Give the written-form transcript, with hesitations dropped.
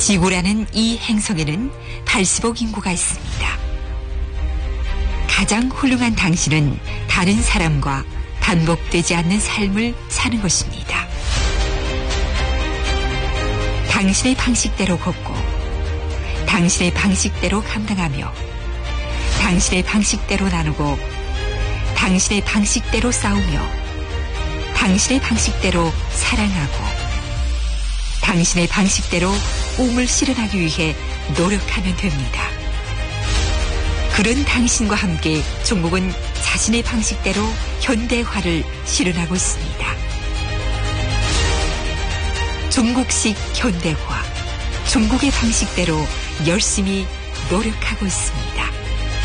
지구라는 이 행성에는 80억 인구가 있습니다. 가장 훌륭한 당신은 다른 사람과 반복되지 않는 삶을 사는 것입니다. 당신의 방식대로 걷고, 당신의 방식대로 감당하며, 당신의 방식대로 나누고, 당신의 방식대로 싸우며, 당신의 방식대로 사랑하고, 당신의 방식대로 꿈을 실현하기 위해 노력하면 됩니다. 그런 당신과 함께 종국은 자신의 방식대로 현대화를 실현하고 있습니다. 종국식 현대화, 종국의 방식대로 열심히 노력하고 있습니다.